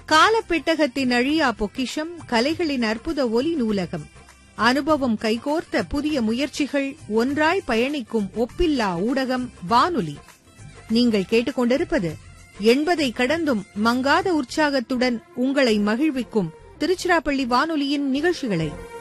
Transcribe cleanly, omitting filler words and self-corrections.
காலப்பெட்டகத்தின் அழியா பொக்கிஷம், கலைகளின் அற்புத ஒலி நூலகம், அனுபவம் கைகோர்த்த புதிய முயற்சிகள், ஒன்றாய் பயணிக்கும் ஒப்பில்லா ஊடகம் வானொலி. நீங்கள் கேட்டுக்கொண்டிருப்பது 80 கடந்தும் மங்காத உற்சாகத்துடன் உங்களை மகிழ்விக்கும் திருச்சிராப்பள்ளி வானொலியின் நிகழ்ச்சிகளை.